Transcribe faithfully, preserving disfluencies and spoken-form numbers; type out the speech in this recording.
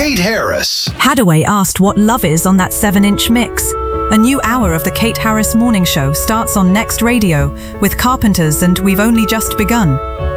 Kate Harris. Hadaway asked what love is on that seven-inch mix. A new hour of the Kate Harris Morning Show starts on Next Radio with Carpenters and We've Only Just Begun.